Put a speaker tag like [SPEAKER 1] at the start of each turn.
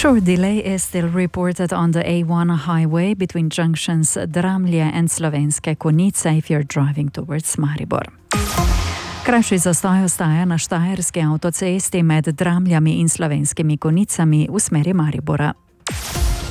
[SPEAKER 1] short delay is still reported on the A1 highway between junctions Dramlje and Slovenske Konjice if you're driving towards Maribor. Krajši zastoj ostaja na štajerski avtocesti med Dramljami in Slovenskimi Konjicami v smeri Maribora.